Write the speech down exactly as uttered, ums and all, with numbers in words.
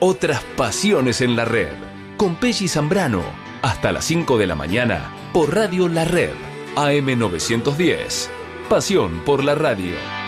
Otras pasiones en la red. Con Pelli Zambrano. Hasta las cinco de la mañana por Radio La Red. A M novecientos diez. Pasión por la radio.